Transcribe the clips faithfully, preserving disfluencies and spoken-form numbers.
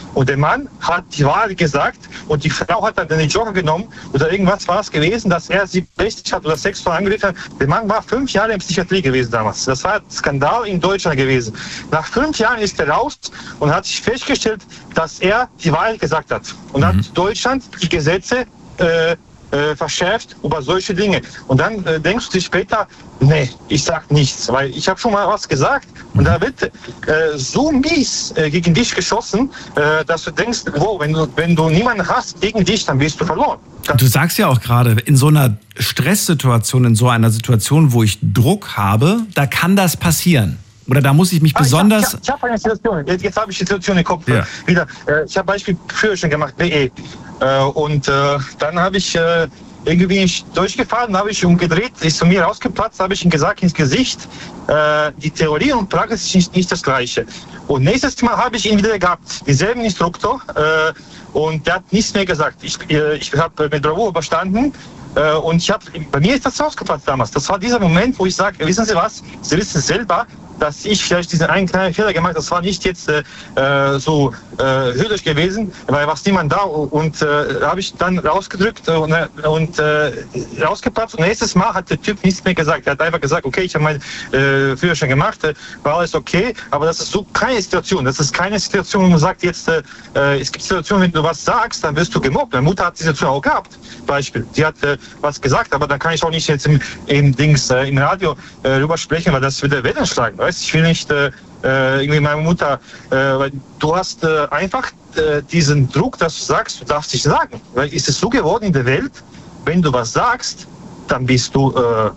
Und der Mann hat die Wahrheit gesagt und die Frau hat dann den Joker genommen oder irgendwas war es gewesen, dass er sie belästigt hat oder sexuell angegriffen hat. Der Mann war fünf Jahre in Psychiatrie gewesen damals. Das war ein Skandal in Deutschland gewesen. Nach fünf Jahren ist er raus und hat sich festgestellt, dass er die Wahrheit gesagt hat. Und mhm. hat Deutschland die Gesetze äh, äh, verschärft über solche Dinge. Und dann äh, denkst du dir später, nee, ich sag nichts, weil ich habe schon mal was gesagt und da wird äh, so mies äh, gegen dich geschossen, äh, dass du denkst, wow, wenn du, wenn du niemanden hast gegen dich, dann bist du verloren. Dann du sagst ja auch gerade, in so einer Stresssituation, in so einer Situation, wo ich Druck habe, da kann das passieren. Oder da muss ich mich ah, besonders... Ich habe hab eine Situation, jetzt, jetzt habe ich die Situation im Kopf ja. wieder. Äh, ich habe Beispiel Führerschein gemacht, B E. Äh, und äh, dann habe ich... Äh, Irgendwie bin ich durchgefahren, habe ich umgedreht, ist zu mir rausgeplatzt, habe ich ihm gesagt ins Gesicht, äh, die Theorie und Praxis ist nicht, nicht das Gleiche. Und nächstes Mal habe ich ihn wieder gehabt, denselben Instruktor, äh, und der hat nichts mehr gesagt. Ich, äh, ich habe mit Bravour überstanden äh, und ich hab, bei mir ist das rausgeplatzt damals. Das war dieser Moment, wo ich sage, wissen Sie was, Sie wissen selber, dass ich vielleicht diesen einen kleinen Fehler gemacht habe. Das war nicht jetzt äh, so äh, höhnisch gewesen, weil war niemand da und äh, habe ich dann rausgedrückt und, und äh, rausgeplatzt und nächstes Mal hat der Typ nichts mehr gesagt. Er hat einfach gesagt, okay, ich habe meinen äh, Führerschein gemacht, äh, war alles okay, aber das ist so keine Situation. Das ist keine Situation, wo man sagt jetzt, äh, es gibt Situationen, wenn du was sagst, dann wirst du gemobbt. Meine Mutter hat diese Situation auch gehabt. Beispiel. Sie hat äh, was gesagt, aber dann kann ich auch nicht jetzt im, im Dings, äh, im Radio äh, rüber sprechen, weil das wird der Wellen schlagen. Weißt? Ich will nicht äh, irgendwie meine Mutter, äh, weil du hast äh, einfach äh, diesen Druck, dass du sagst, du darfst nicht sagen. Weil es ist so geworden in der Welt, wenn du was sagst, dann bist du äh,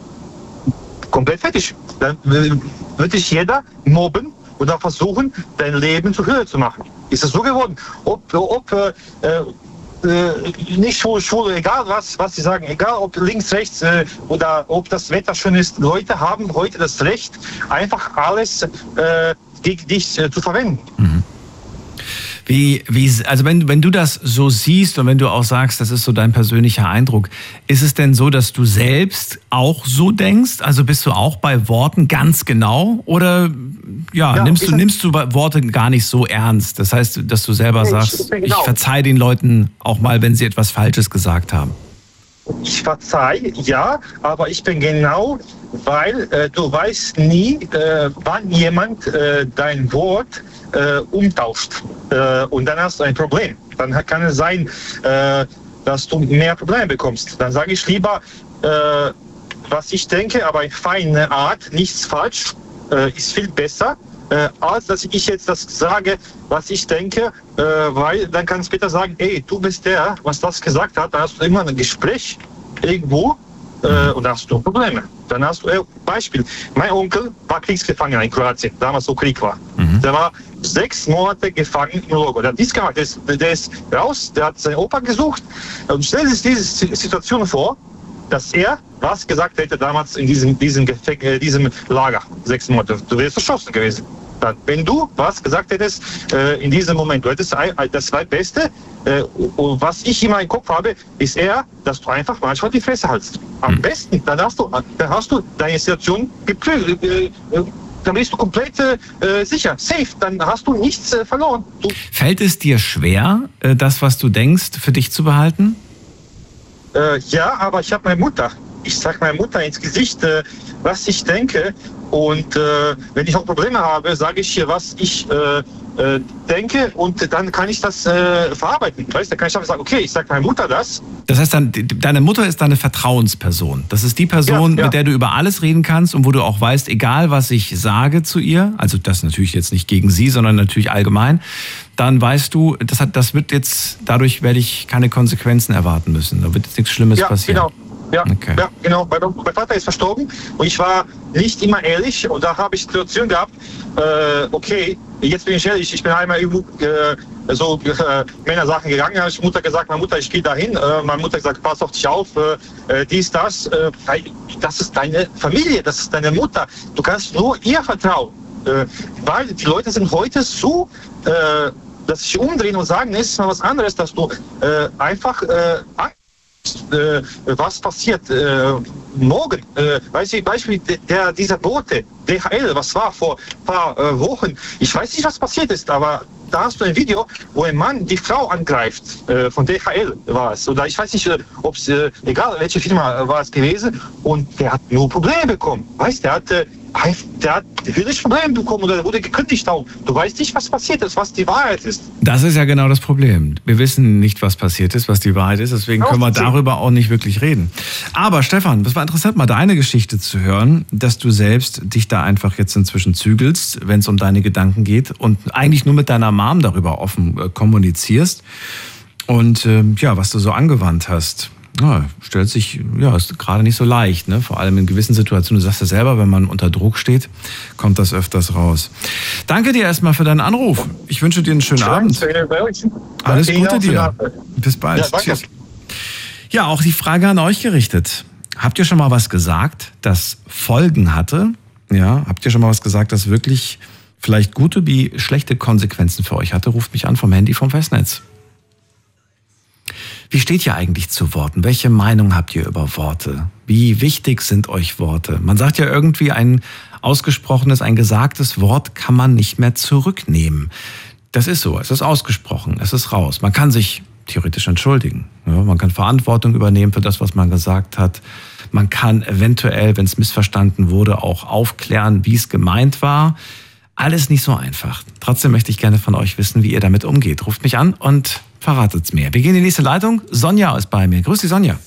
komplett fertig. Dann wird dich jeder mobben oder versuchen, dein Leben zur Höhe zu machen. Ist es so geworden? Ob, ob äh, Äh, nicht schwul, schwul, egal was, was sie sagen, egal ob links, rechts äh, oder ob das Wetter schön ist, Leute haben heute das Recht, einfach alles äh, gegen dich äh, zu verwenden. Mhm. Wie, wie, also wenn, wenn du das so siehst und wenn du auch sagst, das ist so dein persönlicher Eindruck, ist es denn so, dass du selbst auch so denkst? Also bist du auch bei Worten ganz genau? Oder ja, ja nimmst, du, nimmst du Worte gar nicht so ernst? Das heißt, dass du selber ich, sagst, ich, genau. ich verzeih den Leuten auch mal, wenn sie etwas Falsches gesagt haben. Ich verzeih, ja, aber ich bin genau, weil äh, du weißt nie, äh, wann jemand äh, dein Wort äh, umtauscht. Äh, und dann hast du ein Problem. Dann kann es sein, äh, dass du mehr Probleme bekommst. Dann sage ich lieber, äh, was ich denke, aber in feiner Art, nichts falsch, äh, ist viel besser, äh, als dass ich jetzt das sage, was ich denke, äh, weil dann kann es später sagen, ey, du bist der, was das gesagt hat, dann hast du immer ein Gespräch irgendwo äh, und dann hast du Probleme. Dann hast du, äh, Beispiel, mein Onkel war Kriegsgefangener in Kroatien, damals so Krieg war. Mhm. Der war sechs Monate gefangen im Logo. Der hat nichts gemacht, der ist, der ist raus, der hat seine Opa gesucht. Und stell dir diese Situation vor, dass er was gesagt hätte damals in diesem, diesem, äh, diesem Lager, sechs Monate. Du wärst erschossen gewesen. Dann, wenn du was gesagt hättest äh, in diesem Moment, du hättest das Beste, äh, was ich immer im Kopf habe, ist eher, dass du einfach manchmal die Fresse hältst. Am hm. besten, dann hast du, dann hast du deine Situation geprüft. Äh, äh, dann bist du komplett äh, sicher, safe, dann hast du nichts äh, verloren. Du Fällt es dir schwer, äh, das, was du denkst, für dich zu behalten? Äh, ja, aber ich habe meine Mutter. Ich sage meiner Mutter ins Gesicht, äh, was ich denke. Und äh, wenn ich auch Probleme habe, sage ich ihr, was ich äh, äh, denke. Und dann kann ich das äh, verarbeiten. Weißt, dann kann ich einfach sagen, okay, ich sage meiner Mutter das. Das heißt, dann, deine Mutter ist deine Vertrauensperson. Das ist die Person, ja, ja. mit der du über alles reden kannst und wo du auch weißt, egal was ich sage zu ihr, also das natürlich jetzt nicht gegen sie, sondern natürlich allgemein, dann weißt du, das, hat, das wird jetzt, dadurch werde ich keine Konsequenzen erwarten müssen. Da wird jetzt nichts Schlimmes ja, passieren. Genau. Ja, okay. ja, genau. Mein, mein Vater ist verstorben und ich war nicht immer ehrlich und da habe ich Situation gehabt, äh, okay, jetzt bin ich ehrlich, ich bin einmal irgendwo äh, so äh, Männersachen gegangen, habe ich Mutter gesagt, meine Mutter, ich gehe dahin, äh, meine Mutter gesagt, pass auf dich auf, äh, dies, das, äh, das ist deine Familie, das ist deine Mutter, du kannst nur ihr vertrauen, äh, weil die Leute sind heute so, äh, dass sich umdrehen und sagen, es ist mal was anderes, dass du äh, einfach äh, was passiert, morgen, äh, weißt du, Beispiel, der, dieser Bote, D H L, was war vor ein paar äh, Wochen, ich weiß nicht, was passiert ist, aber da hast du ein Video, wo ein Mann die Frau angreift, äh, von D H L war es, oder ich weiß nicht, äh, ob es, äh, egal welche Firma äh, war es gewesen, und der hat nur Probleme bekommen, weißt du, der hat, äh, der hat wirklich Probleme bekommen oder wurde gekündigt auch. Du weißt nicht, was passiert ist, was die Wahrheit ist. Das ist ja genau das Problem. Wir wissen nicht, was passiert ist, was die Wahrheit ist, deswegen können wir darüber auch nicht wirklich reden. Aber Stefan, das war interessant, mal deine Geschichte zu hören, dass du selbst dich da einfach jetzt inzwischen zügelst, wenn es um deine Gedanken geht und eigentlich nur mit deiner Mom darüber offen äh, kommunizierst und äh, ja, was du so angewandt hast. Ja, stellt sich, ja, ist gerade nicht so leicht, ne? Vor allem in gewissen Situationen. Du sagst ja selber, wenn man unter Druck steht, kommt das öfters raus. Danke dir erstmal für deinen Anruf. Ich wünsche dir einen schönen Abend. Alles Gute dir. Bis bald. Ja, tschüss. Ja, auch die Frage an euch gerichtet. Habt ihr schon mal was gesagt, das Folgen hatte? Ja, habt ihr schon mal was gesagt, das wirklich vielleicht gute wie schlechte Konsequenzen für euch hatte? Ruft mich an vom Handy vom Festnetz. Wie steht ihr eigentlich zu Worten? Welche Meinung habt ihr über Worte? Wie wichtig sind euch Worte? Man sagt ja irgendwie, ein ausgesprochenes, ein gesagtes Wort kann man nicht mehr zurücknehmen. Das ist so, es ist ausgesprochen, es ist raus. Man kann sich theoretisch entschuldigen. Ja, man kann Verantwortung übernehmen für das, was man gesagt hat. Man kann eventuell, wenn es missverstanden wurde, auch aufklären, wie es gemeint war. Alles nicht so einfach. Trotzdem möchte ich gerne von euch wissen, wie ihr damit umgeht. Ruft mich an und verratet's mir. Wir gehen in die nächste Leitung. Sonja ist bei mir. Grüß dich, Sonja.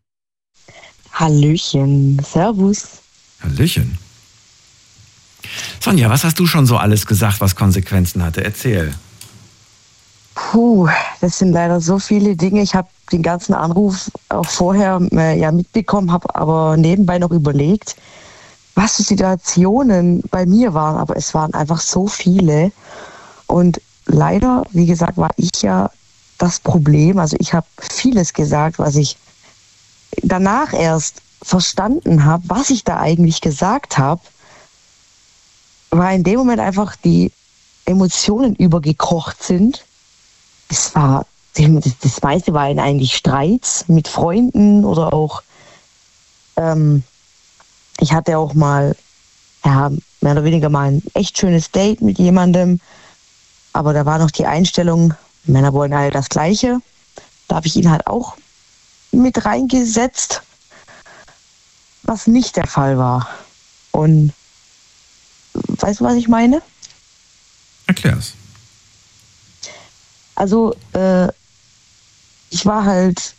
Hallöchen. Servus. Hallöchen. Sonja, was hast du schon so alles gesagt, was Konsequenzen hatte? Erzähl. Puh, das sind leider so viele Dinge. Ich habe den ganzen Anruf auch vorher äh, ja mitbekommen, habe aber nebenbei noch überlegt, was für Situationen bei mir waren. Aber es waren einfach so viele. Und leider, wie gesagt, war ich ja das Problem. Also ich habe vieles gesagt, was ich danach erst verstanden habe, was ich da eigentlich gesagt habe, weil in dem Moment einfach die Emotionen übergekocht sind. Es war, das meiste waren eigentlich Streits mit Freunden oder auch, ähm, ich hatte auch mal, ja, mehr oder weniger mal ein echt schönes Date mit jemandem, aber da war noch die Einstellung, Männer wollen alle das Gleiche. Da habe ich ihn halt auch mit reingesetzt, was nicht der Fall war. Und weißt du, was ich meine? Erklär's. Also, äh, ich war halt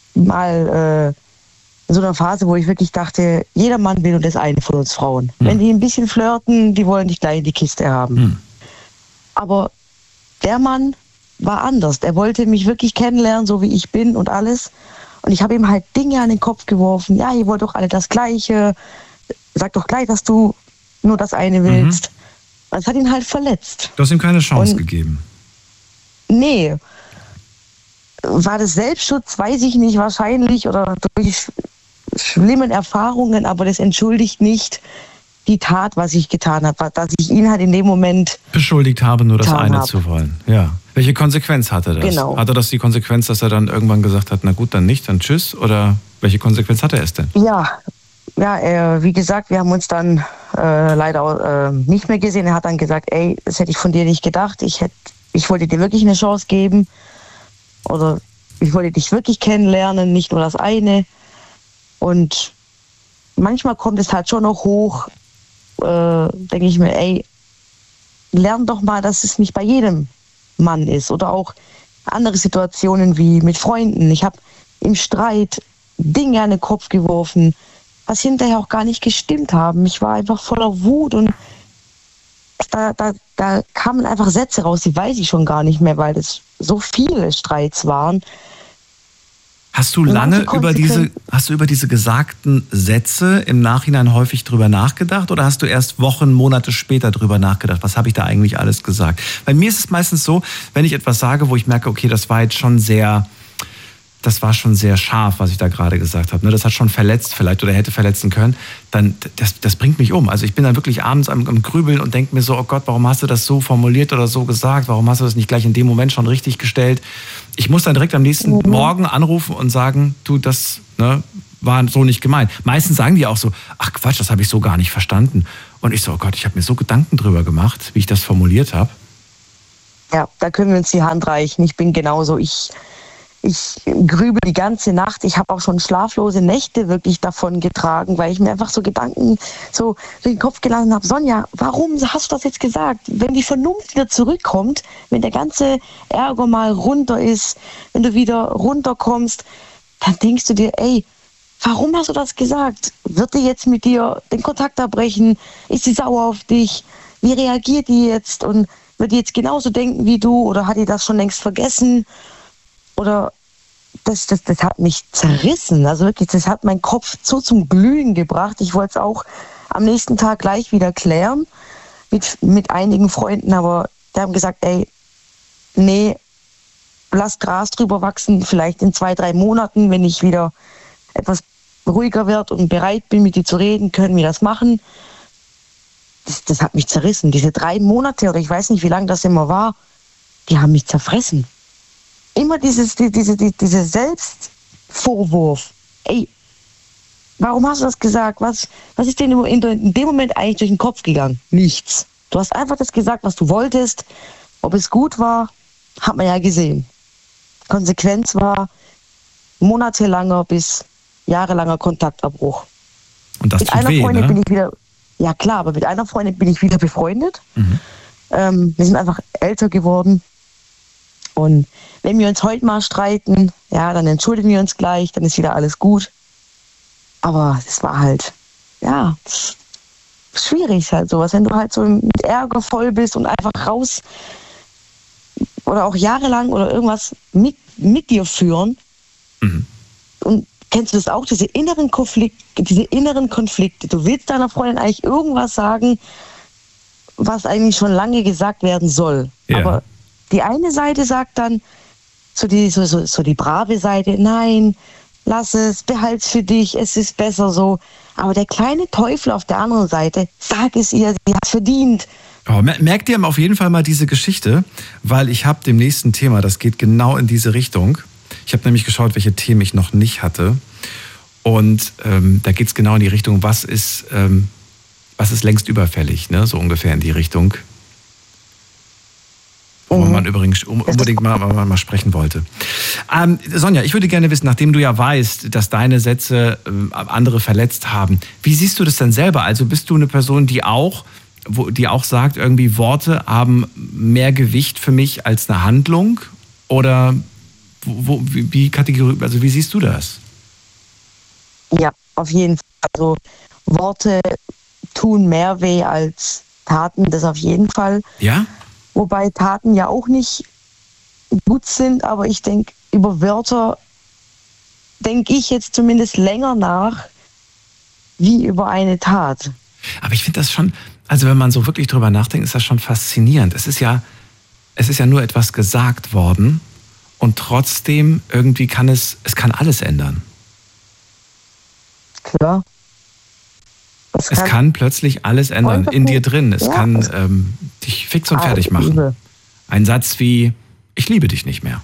mal äh, in so einer Phase, wo ich wirklich dachte, jeder Mann will nur das eine von uns Frauen. Hm. Wenn die ein bisschen flirten, die wollen dich gleich in die Kiste haben. Hm. Aber der Mann war anders. Der wollte mich wirklich kennenlernen, so wie ich bin und alles. Und ich habe ihm halt Dinge an den Kopf geworfen. Ja, ihr wollt doch alle das Gleiche. Sag doch gleich, dass du nur das eine willst. Mhm. Das hat ihn halt verletzt. Du hast ihm keine Chance und gegeben. Nee. War das Selbstschutz, weiß ich nicht, wahrscheinlich, oder durch schlimmen Erfahrungen, aber das entschuldigt nicht die Tat, was ich getan habe, dass ich ihn halt in dem Moment beschuldigt habe, nur das eine hab. zu wollen. Ja. Welche Konsequenz hatte das? Genau. Hatte das die Konsequenz, dass er dann irgendwann gesagt hat, na gut, dann nicht, dann tschüss? Oder welche Konsequenz hatte es denn? Ja, ja, äh, wie gesagt, wir haben uns dann äh, leider äh, nicht mehr gesehen. Er hat dann gesagt, ey, das hätte ich von dir nicht gedacht. Ich hätte, ich wollte dir wirklich eine Chance geben. Oder ich wollte dich wirklich kennenlernen, nicht nur das eine. Und manchmal kommt es halt schon noch hoch, äh, denke ich mir, ey, lern doch mal, dass es nicht bei jedem Mann ist. Oder auch andere Situationen wie mit Freunden. Ich habe im Streit Dinge an den Kopf geworfen, was hinterher auch gar nicht gestimmt haben. Ich war einfach voller Wut und da, da, da kamen einfach Sätze raus, die weiß ich schon gar nicht mehr, weil es so viele Streits waren. Hast du lange über diese, hast du über diese gesagten Sätze im Nachhinein häufig drüber nachgedacht oder hast du erst Wochen, Monate später drüber nachgedacht? Was habe ich da eigentlich alles gesagt? Bei mir ist es meistens so, wenn ich etwas sage, wo ich merke, okay, das war jetzt schon sehr, das war schon sehr scharf, was ich da gerade gesagt habe. Das hat schon verletzt vielleicht oder hätte verletzen können. Dann, das, das bringt mich um. Also ich bin dann wirklich abends am, am Grübeln und denke mir so, oh Gott, warum hast du das so formuliert oder so gesagt? Warum hast du das nicht gleich in dem Moment schon richtig gestellt? Ich muss dann direkt am nächsten mhm. Morgen anrufen und sagen, du, das, ne, war so nicht gemeint. Meistens sagen die auch so, ach Quatsch, das habe ich so gar nicht verstanden. Und ich so, oh Gott, ich habe mir so Gedanken drüber gemacht, wie ich das formuliert habe. Ja, da können wir uns die Hand reichen. Ich bin genauso. Ich, ich grübel die ganze Nacht. Ich habe auch schon schlaflose Nächte wirklich davon getragen, weil ich mir einfach so Gedanken so durch den Kopf gelassen habe. Sonja, warum hast du das jetzt gesagt? Wenn die Vernunft wieder zurückkommt, wenn der ganze Ärger mal runter ist, wenn du wieder runterkommst, dann denkst du dir, ey, warum hast du das gesagt? Wird die jetzt mit dir den Kontakt abbrechen? Ist sie sauer auf dich? Wie reagiert die jetzt? Und wird die jetzt genauso denken wie du oder hat die das schon längst vergessen? Oder das, das, das hat mich zerrissen. Also wirklich, das hat meinen Kopf so zum Glühen gebracht. Ich wollte es auch am nächsten Tag gleich wieder klären mit, mit einigen Freunden, aber die haben gesagt, ey, nee, lass Gras drüber wachsen, vielleicht in zwei, drei Monaten, wenn ich wieder etwas ruhiger werde und bereit bin, mit dir zu reden, können wir das machen. Das, das hat mich zerrissen. Diese drei Monate, oder ich weiß nicht, wie lange das immer war, die haben mich zerfressen. Immer dieses, die, diese, die, diese Selbstvorwurf. Ey, warum hast du das gesagt? Was, was ist dir in, in dem Moment eigentlich durch den Kopf gegangen? Nichts. Du hast einfach das gesagt, was du wolltest. Ob es gut war, hat man ja gesehen. Konsequenz war monatelanger bis jahrelanger Kontaktabbruch. Und das mit tut einer weh, Freundin ne? bin ich wieder, ja klar, aber mit einer Freundin bin ich wieder befreundet. Mhm. Ähm, wir sind einfach älter geworden. Und wenn wir uns heute mal streiten, ja, dann entschuldigen wir uns gleich, dann ist wieder alles gut. Aber es war halt, ja, schwierig halt sowas, wenn du halt so mit Ärger voll bist und einfach raus oder auch jahrelang oder irgendwas mit, mit dir führen. Mhm. Und kennst du das auch, diese inneren Konflikte, diese inneren Konflikte? Du willst deiner Freundin eigentlich irgendwas sagen, was eigentlich schon lange gesagt werden soll. Ja. Aber die eine Seite sagt dann, so die, so, so, so die brave Seite, nein, lass es, behalt's für dich, es ist besser so. Aber der kleine Teufel auf der anderen Seite, sag es ihr, sie hat verdient. Oh, merkt ihr auf jeden Fall mal diese Geschichte, weil ich habe dem nächsten Thema, das geht genau in diese Richtung. Ich habe nämlich geschaut, welche Themen ich noch nicht hatte. Und ähm, da geht es genau in die Richtung, was ist, ähm, was ist längst überfällig, ne? So ungefähr in die Richtung. Worüber mhm. man übrigens unbedingt mal, mal, mal sprechen wollte. Ähm, Sonja, ich würde gerne wissen, nachdem du ja weißt, dass deine Sätze äh, andere verletzt haben, wie siehst du das denn selber? Also bist du eine Person, die auch, wo, die auch sagt, irgendwie Worte haben mehr Gewicht für mich als eine Handlung? Oder wo, wie, wie, Kategorie, also wie siehst du das? Ja, auf jeden Fall. Also Worte tun mehr weh als Taten, das auf jeden Fall. Ja? Wobei Taten ja auch nicht gut sind, aber ich denke, über Wörter denke ich jetzt zumindest länger nach, wie über eine Tat. Aber ich finde das schon, also wenn man so wirklich drüber nachdenkt, ist das schon faszinierend. Es ist ja, es ist ja nur etwas gesagt worden und trotzdem irgendwie kann es, es kann alles ändern. Klar. Es kann, es kann plötzlich alles ändern, in dir drin. Es ja, kann es ähm, dich fix und fertig machen. Liebe. Ein Satz wie, ich liebe dich nicht mehr.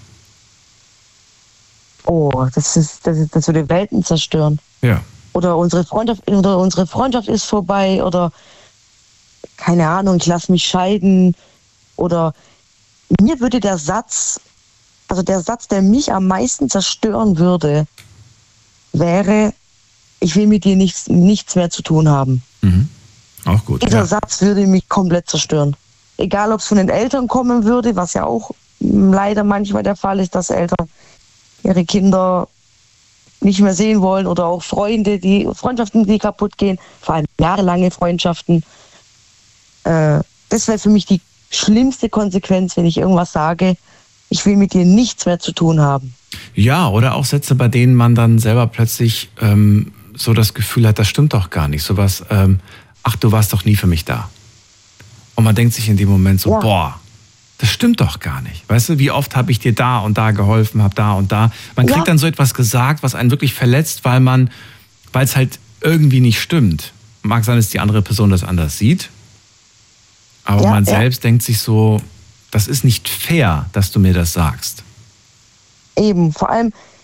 Oh, das ist, das ist, das würde Welten zerstören. Ja. Oder unsere Freundschaft, oder unsere Freundschaft ist vorbei, oder keine Ahnung, ich lasse mich scheiden. Oder mir würde der Satz, also der Satz, der mich am meisten zerstören würde, wäre, ich will mit dir nichts, nichts mehr zu tun haben. Mhm. Auch gut. Dieser ja. Satz würde mich komplett zerstören. Egal, ob es von den Eltern kommen würde, was ja auch leider manchmal der Fall ist, dass Eltern ihre Kinder nicht mehr sehen wollen oder auch Freunde, die Freundschaften, die kaputt gehen, vor allem jahrelange Freundschaften. Äh, das wäre für mich die schlimmste Konsequenz, wenn ich irgendwas sage, ich will mit dir nichts mehr zu tun haben. Ja, oder auch Sätze, bei denen man dann selber plötzlich ähm, so das Gefühl hat, das stimmt doch gar nicht. Sowas, ähm, ach, du warst doch nie für mich da. Und man denkt sich in dem Moment so, ja. boah, das stimmt doch gar nicht. Weißt du, wie oft habe ich dir da und da geholfen, habe da und da. Man kriegt ja. dann so etwas gesagt, was einen wirklich verletzt, weil man, weil es halt irgendwie nicht stimmt. Mag sein, dass die andere Person das anders sieht. Aber ja, man ja. selbst denkt sich so, das ist nicht fair, dass du mir das sagst. Eben, vor allem,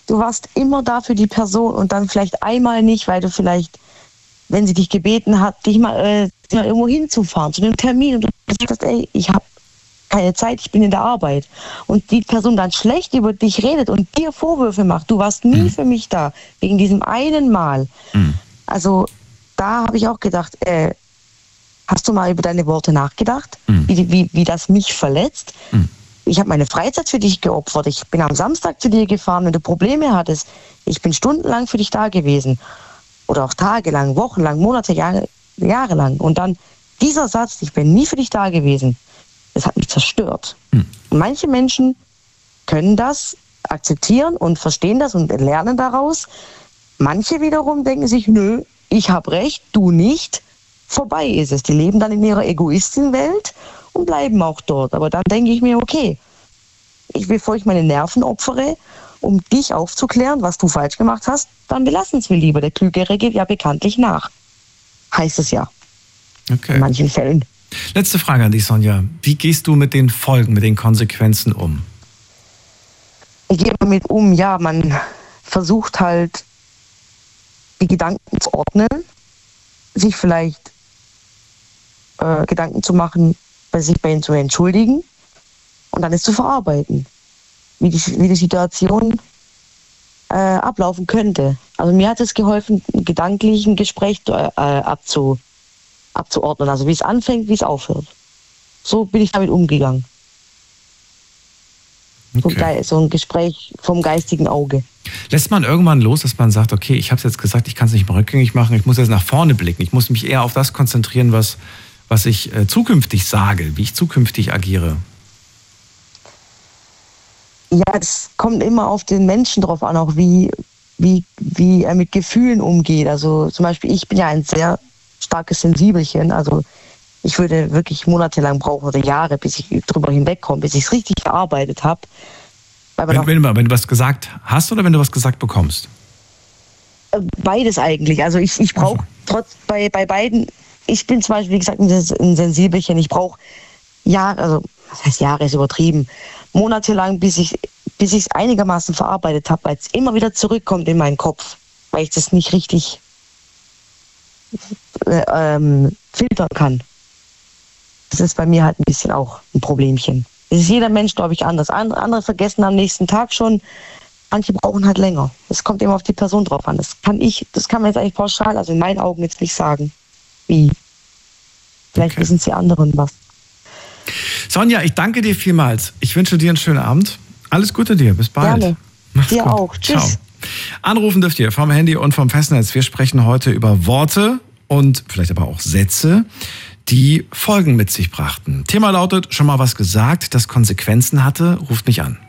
du warst immer da für die Person und dann vielleicht einmal nicht, weil du vielleicht, wenn sie dich gebeten hat, dich mal, äh, mal irgendwo hinzufahren, zu einem Termin, und du sagst, ey, ich habe keine Zeit, ich bin in der Arbeit. Und die Person dann schlecht über dich redet und dir Vorwürfe macht, du warst nie mhm. für mich da, wegen diesem einen Mal. Mhm. Also da habe ich auch gedacht, äh, hast du mal über deine Worte nachgedacht, mhm. wie, wie, wie das mich verletzt? Mhm. Ich habe meine Freizeit für dich geopfert. Ich bin am Samstag zu dir gefahren, wenn du Probleme hattest. Ich bin stundenlang für dich da gewesen. Oder auch tagelang, wochenlang, Monate, Jahre, Jahre lang. Und dann dieser Satz, ich bin nie für dich da gewesen, das hat mich zerstört. Mhm. Und manche Menschen können das akzeptieren und verstehen das und lernen daraus. Manche wiederum denken sich, nö, ich habe recht, du nicht. Vorbei ist es. Die leben dann in ihrer Egoistenwelt und bleiben auch dort. Aber dann denke ich mir, okay, ich, bevor ich meine Nerven opfere, um dich aufzuklären, was du falsch gemacht hast, dann belassen es wir lieber. Der Klügere geht ja bekanntlich nach. Heißt es ja. Okay. In manchen Fällen. Letzte Frage an dich, Sonja. Wie gehst du mit den Folgen, mit den Konsequenzen um? Ich gehe damit um, ja, man versucht halt, die Gedanken zu ordnen, sich vielleicht äh, Gedanken zu machen, bei sich bei ihnen zu entschuldigen und dann es zu verarbeiten, wie die, wie die Situation äh, ablaufen könnte. Also mir hat es geholfen, ein gedanklichen Gespräch äh, abzu, abzuordnen, also wie es anfängt, wie es aufhört. So bin ich damit umgegangen. Okay. So ein Gespräch vom geistigen Auge. Lässt man irgendwann los, dass man sagt, okay, ich habe es jetzt gesagt, ich kann es nicht mehr rückgängig machen, ich muss jetzt nach vorne blicken, ich muss mich eher auf das konzentrieren, was, was ich äh, zukünftig sage, wie ich zukünftig agiere? Ja, das kommt immer auf den Menschen drauf an, auch wie, wie, wie er mit Gefühlen umgeht. Also zum Beispiel, ich bin ja ein sehr starkes Sensibelchen, also ich würde wirklich monatelang brauchen oder Jahre, bis ich drüber hinwegkomme, bis ich es richtig verarbeitet habe. Wenn, wenn, wenn du was gesagt hast oder wenn du was gesagt bekommst? Beides eigentlich. Also ich, ich brauche also. trotz bei, bei beiden, ich bin zum Beispiel, wie gesagt, ein Sensibelchen. Ich brauche Jahre, also was heißt Jahre, ist übertrieben, monatelang, bis ich bis ich es einigermaßen verarbeitet habe, weil es immer wieder zurückkommt in meinen Kopf, weil ich das nicht richtig äh, ähm, filtern kann. Das ist bei mir halt ein bisschen auch ein Problemchen. Das ist jeder Mensch, glaube ich, anders. Andere vergessen am nächsten Tag schon. Manche brauchen halt länger. Es kommt immer auf die Person drauf an. Das kann ich, das kann man jetzt eigentlich pauschal, also in meinen Augen jetzt nicht sagen. Wie? Vielleicht okay. Wissen die anderen was. Sonja, ich danke dir vielmals. Ich wünsche dir einen schönen Abend. Alles Gute dir. Bis bald. Gerne. Mach's dir gut. auch. Tschüss. Ciao. Anrufen dürft ihr vom Handy und vom Festnetz. Wir sprechen heute über Worte und vielleicht aber auch Sätze, die Folgen mit sich brachten. Thema lautet, schon mal was gesagt, das Konsequenzen hatte, ruft mich an.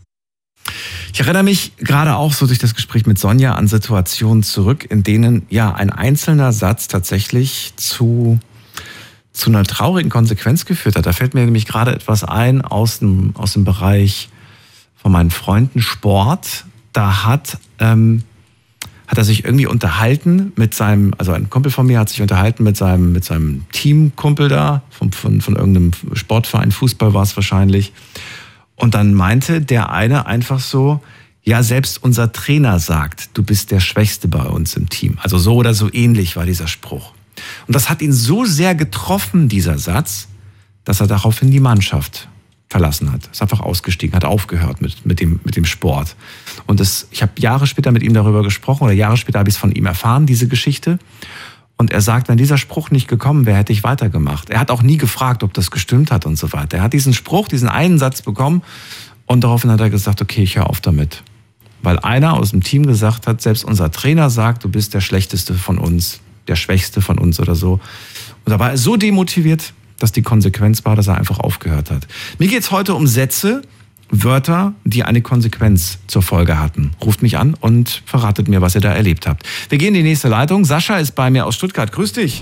Ich erinnere mich gerade auch so durch das Gespräch mit Sonja an Situationen zurück, in denen ja ein einzelner Satz tatsächlich zu, zu einer traurigen Konsequenz geführt hat. Da fällt mir nämlich gerade etwas ein aus dem, aus dem Bereich von meinen Freunden Sport. Da hat... Ähm, hat er sich irgendwie unterhalten mit seinem, also ein Kumpel von mir hat sich unterhalten mit seinem, mit seinem Teamkumpel da, von, von, von irgendeinem Sportverein, Fußball war es wahrscheinlich. Und dann meinte der eine einfach so, ja, selbst unser Trainer sagt, du bist der Schwächste bei uns im Team. Also so oder so ähnlich war dieser Spruch. Und das hat ihn so sehr getroffen, dieser Satz, dass er daraufhin die Mannschaft verlassen hat. Ist einfach ausgestiegen, hat aufgehört mit, mit, dem, mit dem Sport. Und das, ich habe Jahre später mit ihm darüber gesprochen, oder Jahre später habe ich es von ihm erfahren, diese Geschichte. Und er sagt, wenn dieser Spruch nicht gekommen wäre, hätte ich weitergemacht. Er hat auch nie gefragt, ob das gestimmt hat und so weiter. Er hat diesen Spruch, diesen einen Satz bekommen und daraufhin hat er gesagt, okay, ich höre auf damit. Weil einer aus dem Team gesagt hat, selbst unser Trainer sagt, du bist der Schlechteste von uns, der Schwächste von uns oder so. Und da war er so demotiviert, dass die Konsequenz war, dass er einfach aufgehört hat. Mir geht es heute um Sätze, Wörter, die eine Konsequenz zur Folge hatten. Ruft mich an und verratet mir, was ihr da erlebt habt. Wir gehen in die nächste Leitung. Sascha ist bei mir aus Stuttgart. Grüß dich.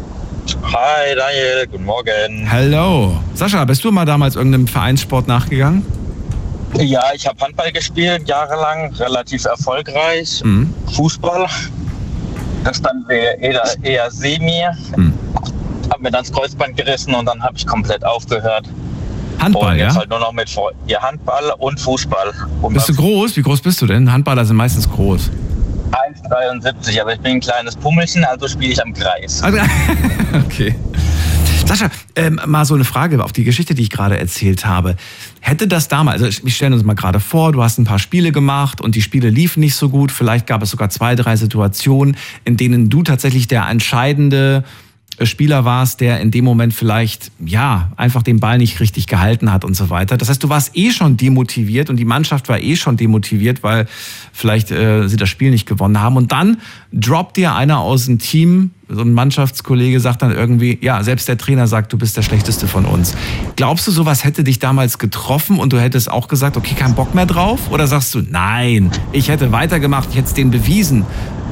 Hi Daniel, guten Morgen. Hallo. Sascha, bist du mal damals irgendeinem Vereinssport nachgegangen? Ja, ich habe Handball gespielt, jahrelang, relativ erfolgreich. Mhm. Fußball, das dann eher, eher semi. Mhm. Habe mir dann das Kreuzband gerissen und dann habe ich komplett aufgehört. Handball, und jetzt ja? halt nur noch mit ja, Handball und Fußball. Und bist du groß? Wie groß bist du denn? Handballer sind meistens groß. eins Komma dreiundsiebzig, aber ich bin ein kleines Pummelchen, also spiele ich am Kreis. Also, okay. Sascha, ähm, mal so eine Frage auf die Geschichte, die ich gerade erzählt habe. Hätte das damals, also wir stellen uns mal gerade vor, du hast ein paar Spiele gemacht und die Spiele liefen nicht so gut. Vielleicht gab es sogar zwei, drei Situationen, in denen du tatsächlich der entscheidende Spieler warst, der in dem Moment vielleicht, ja, einfach den Ball nicht richtig gehalten hat und so weiter. Das heißt, du warst eh schon demotiviert und die Mannschaft war eh schon demotiviert, weil vielleicht äh, sie das Spiel nicht gewonnen haben. Und dann droppt dir einer aus dem Team, so ein Mannschaftskollege sagt dann irgendwie, ja, selbst der Trainer sagt, du bist der Schlechteste von uns. Glaubst du, sowas hätte dich damals getroffen und du hättest auch gesagt, okay, kein Bock mehr drauf? Oder sagst du, nein, ich hätte weitergemacht, ich hätte es denen bewiesen?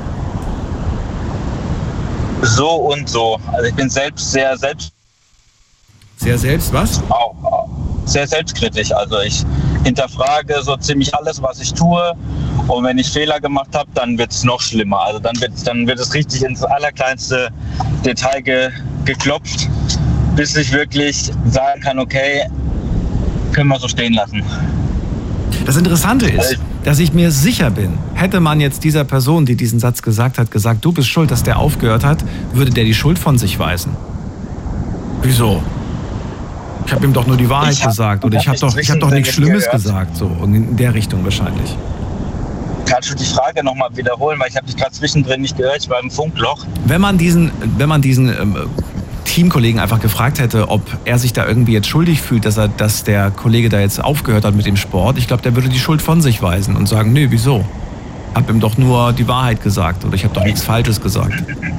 So und so. Also ich bin selbst sehr selbst... Sehr selbst, was? Auch, auch sehr selbstkritisch. Also ich hinterfrage so ziemlich alles, was ich tue. Und wenn ich Fehler gemacht habe, dann wird es noch schlimmer. Also dann wird, dann wird es richtig ins allerkleinste Detail ge, geklopft, bis ich wirklich sagen kann, okay, können wir so stehen lassen. Das Interessante ist, dass ich mir sicher bin, hätte man jetzt dieser Person, die diesen Satz gesagt hat, gesagt, du bist schuld, dass der aufgehört hat, würde der die Schuld von sich weisen. Wieso? Ich habe ihm doch nur die Wahrheit hab, gesagt oder ich habe doch, ich hab doch nichts Schlimmes gehört. gesagt, so in der Richtung wahrscheinlich. Kannst du die Frage nochmal wiederholen, weil ich habe dich gerade zwischendrin nicht gehört, ich war im Funkloch. Wenn man diesen, wenn man diesen ähm, Teamkollegen einfach gefragt hätte, ob er sich da irgendwie jetzt schuldig fühlt, dass er, dass der Kollege da jetzt aufgehört hat mit dem Sport, ich glaube, der würde die Schuld von sich weisen und sagen, nee, wieso? Hab ihm doch nur die Wahrheit gesagt oder ich habe doch nichts Falsches gesagt.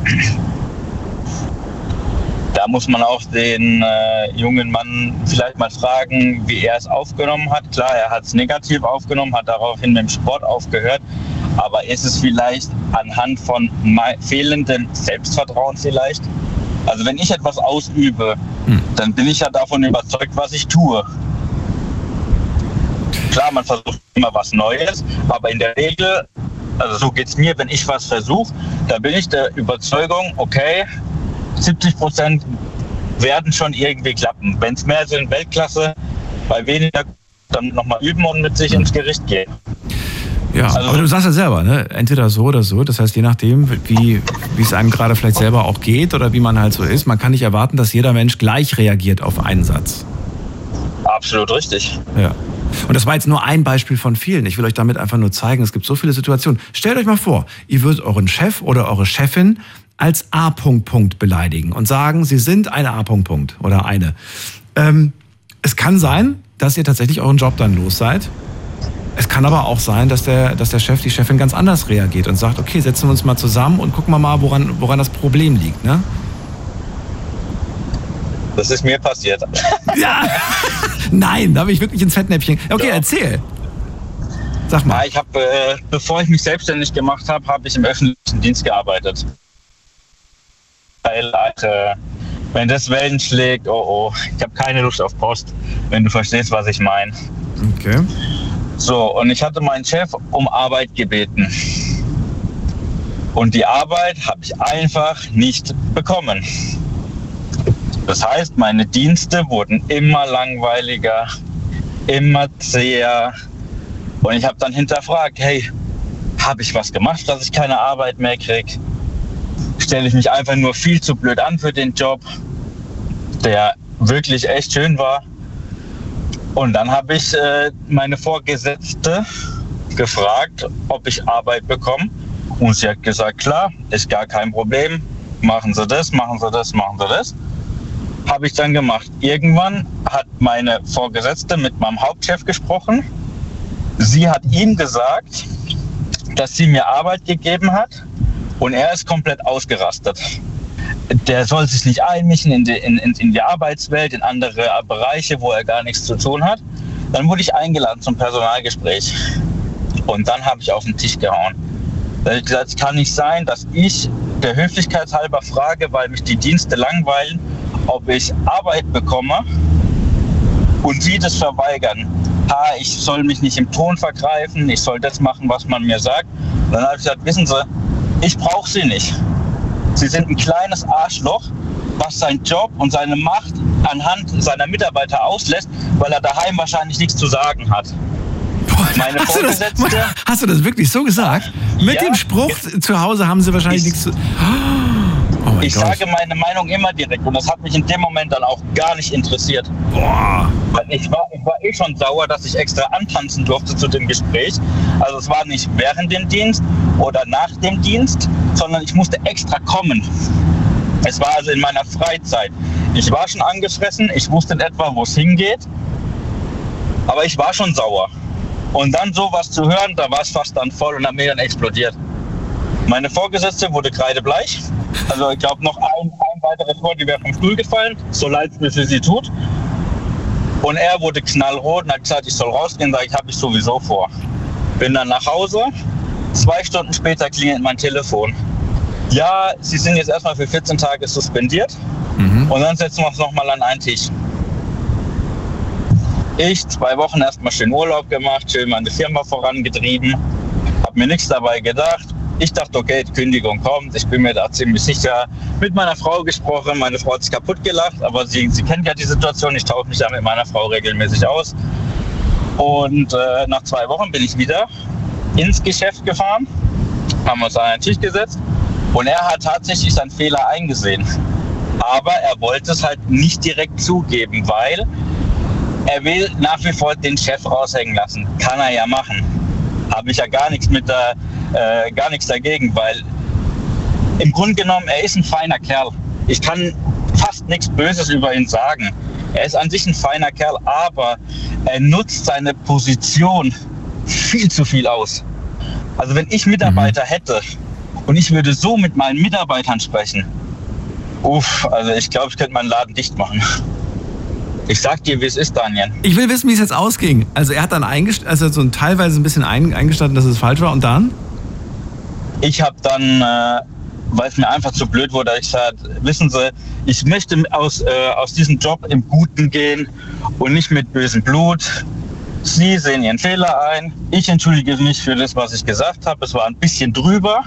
Da muss man auch den äh, jungen Mann vielleicht mal fragen, wie er es aufgenommen hat. Klar, er hat es negativ aufgenommen, hat daraufhin mit dem Sport aufgehört. Aber ist es vielleicht anhand von fehlendem Selbstvertrauen vielleicht? Also wenn ich etwas ausübe, hm. dann bin ich ja davon überzeugt, was ich tue. Klar, man versucht immer was Neues, aber in der Regel, also so geht es mir, wenn ich was versuche, da bin ich der Überzeugung, okay, siebzig Prozent werden schon irgendwie klappen. Wenn es mehr sind, Weltklasse, bei weniger dann nochmal üben und mit sich ins Gericht gehen. Ja, also, aber du sagst ja selber, ne? Entweder so oder so. Das heißt, je nachdem, wie wie es einem gerade vielleicht selber auch geht oder wie man halt so ist, man kann nicht erwarten, dass jeder Mensch gleich reagiert auf einen Satz. Absolut richtig. Ja. Und das war jetzt nur ein Beispiel von vielen. Ich will euch damit einfach nur zeigen, es gibt so viele Situationen. Stellt euch mal vor, ihr würdet euren Chef oder eure Chefin als A. beleidigen und sagen, sie sind eine A. oder eine. Ähm, es kann sein, dass ihr tatsächlich euren Job dann los seid. Es kann aber auch sein, dass der, dass der Chef, die Chefin ganz anders reagiert und sagt, okay, setzen wir uns mal zusammen und gucken wir mal, woran, woran das Problem liegt, ne? Das ist mir passiert. Ja. Nein, da habe ich wirklich ins Fettnäpfchen. Okay, ja. Erzähl. Sag mal. Ja, ich habe, äh, bevor ich mich selbstständig gemacht habe, habe ich im öffentlichen Dienst gearbeitet. Weil, äh, wenn das Wellen schlägt, oh oh, ich habe keine Lust auf Post, wenn du verstehst, was ich meine. Okay. So, und ich hatte meinen Chef um Arbeit gebeten. Und die Arbeit habe ich einfach nicht bekommen. Das heißt, meine Dienste wurden immer langweiliger, immer zäher. Und ich habe dann hinterfragt, hey, habe ich was gemacht, dass ich keine Arbeit mehr kriege? Stelle ich mich einfach nur viel zu blöd an für den Job, der wirklich echt schön war. Und dann habe ich äh, meine Vorgesetzte gefragt, ob ich Arbeit bekomme. Und sie hat gesagt, klar, ist gar kein Problem. Machen Sie das, machen Sie das, machen Sie das. Habe ich dann gemacht. Irgendwann hat meine Vorgesetzte mit meinem Hauptchef gesprochen. Sie hat ihm gesagt, dass sie mir Arbeit gegeben hat. Und er ist komplett ausgerastet. Der soll sich nicht einmischen in die, in, in die Arbeitswelt, in andere Bereiche, wo er gar nichts zu tun hat. Dann wurde ich eingeladen zum Personalgespräch. Und dann habe ich auf den Tisch gehauen. Da habe ich gesagt, es kann nicht sein, dass ich der Höflichkeitshalber frage, weil mich die Dienste langweilen, ob ich Arbeit bekomme und sie das verweigern. Ha, ich soll mich nicht im Ton vergreifen, ich soll das machen, was man mir sagt. Und dann habe ich gesagt, wissen Sie, ich brauche Sie nicht. Sie sind ein kleines Arschloch, was seinen Job und seine Macht anhand seiner Mitarbeiter auslässt, weil er daheim wahrscheinlich nichts zu sagen hat. Boah, Meine hast, du das, Vorgesetzte, hast du das wirklich so gesagt? Mit Ja. dem Spruch, zu Hause haben sie wahrscheinlich Ich- nichts zu... Oh mein ich Gott. sage meine Meinung immer direkt und das hat mich in dem Moment dann auch gar nicht interessiert. Boah. Weil Ich war, ich war eh schon sauer, dass ich extra antanzen durfte zu dem Gespräch. Also es war nicht während dem Dienst oder nach dem Dienst, sondern ich musste extra kommen. Es war also in meiner Freizeit. Ich war schon angefressen, ich wusste in etwa, wo es hingeht, aber ich war schon sauer. Und dann sowas zu hören, da war es fast dann voll und hat mir dann explodiert. Meine Vorgesetzte wurde kreidebleich. Also ich glaube noch ein, ein weiteres Wort, die wäre vom Stuhl gefallen, so leid es mir für sie tut. Und er wurde knallrot und hat gesagt, ich soll rausgehen, sage ich, habe ich sowieso vor. Bin dann nach Hause, zwei Stunden später klingelt mein Telefon. Ja, Sie sind jetzt erstmal für vierzehn Tage suspendiert Mhm. und dann setzen wir uns nochmal an einen Tisch. Ich zwei Wochen erstmal schön Urlaub gemacht, schön meine Firma vorangetrieben, habe mir nichts dabei gedacht. Ich dachte, okay, die Kündigung kommt, ich bin mir da ziemlich sicher. Mit meiner Frau gesprochen, meine Frau hat sich kaputt gelacht, aber sie, sie kennt ja die Situation, ich tausche mich ja mit meiner Frau regelmäßig aus. Und äh, nach zwei Wochen bin ich wieder ins Geschäft gefahren, haben uns an einen Tisch gesetzt und er hat tatsächlich seinen Fehler eingesehen. Aber er wollte es halt nicht direkt zugeben, weil er will nach wie vor den Chef raushängen lassen. Kann er ja machen. Habe ich ja gar nichts mit der, äh, gar nichts dagegen, weil im Grunde genommen, er ist ein feiner Kerl. Ich kann fast nichts Böses über ihn sagen. Er ist an sich ein feiner Kerl, aber er nutzt seine Position viel zu viel aus. Also wenn ich Mitarbeiter hätte und ich würde so mit meinen Mitarbeitern sprechen, uff, also ich glaube, ich könnte meinen Laden dicht machen. Ich sag dir, wie es ist, Daniel. Ich will wissen, wie es jetzt ausging. Also er hat dann eingest- also so ein, teilweise ein bisschen ein- eingestanden, dass es falsch war und dann? Ich habe dann, äh, weil es mir einfach zu blöd wurde, ich gesagt, wissen Sie, ich möchte aus, äh, aus diesem Job im Guten gehen und nicht mit bösem Blut. Sie sehen Ihren Fehler ein. Ich entschuldige mich für das, was ich gesagt habe. Es war ein bisschen drüber.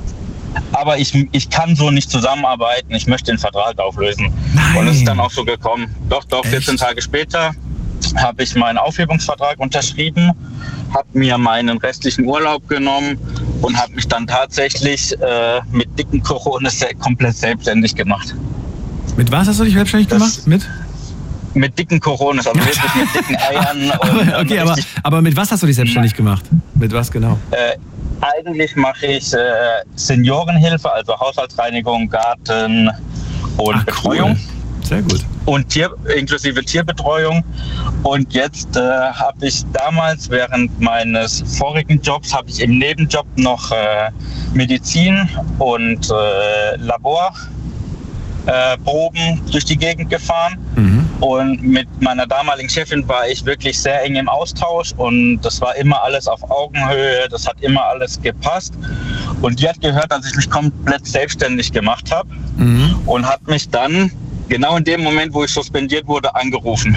Aber ich, ich kann so nicht zusammenarbeiten. Ich möchte den Vertrag auflösen. Nein. Und es ist dann auch so gekommen. Doch, doch, Echt? vierzehn Tage später habe ich meinen Aufhebungsvertrag unterschrieben, habe mir meinen restlichen Urlaub genommen und habe mich dann tatsächlich äh, mit dicken Coronas se- komplett selbstständig gemacht. Mit was hast du dich selbstständig Das- gemacht? Mit? Mit dicken Coronas, also wirklich mit dicken Eiern. Und, Aber, ähm, okay, aber, richtig, aber mit was hast du dich selbstständig gemacht? Mit was genau? äh, eigentlich mache ich äh, Seniorenhilfe, also Haushaltsreinigung, Garten und Ach, Betreuung. cool. Sehr gut. Und Tier, inklusive Tierbetreuung. Und jetzt äh, habe ich damals während meines vorigen Jobs habe ich im Nebenjob noch äh, Medizin und äh, Labor äh, Proben durch die Gegend gefahren. Mhm. Und mit meiner damaligen Chefin war ich wirklich sehr eng im Austausch und das war immer alles auf Augenhöhe, das hat immer alles gepasst. Und die hat gehört, dass ich mich komplett selbstständig gemacht habe Mhm. und hat mich dann genau in dem Moment, wo ich suspendiert wurde, angerufen.